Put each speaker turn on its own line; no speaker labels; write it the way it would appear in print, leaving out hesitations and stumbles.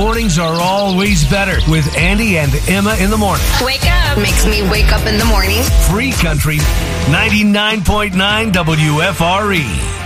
Mornings are always better with Andy and Emma in the morning.
Wake up. Makes me wake up in the morning.
Free Country 99.9 WFRE.